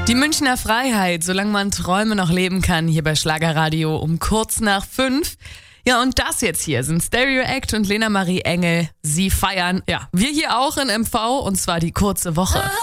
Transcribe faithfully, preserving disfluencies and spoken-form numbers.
Die Münchner Freiheit, solange man Träume noch leben kann, hier bei Schlagerradio um kurz nach fünf. Ja, und das jetzt hier sind Stereo Act und Lena Marie Engel. Sie feiern, ja, wir hier auch in M V, und zwar die kurze Woche.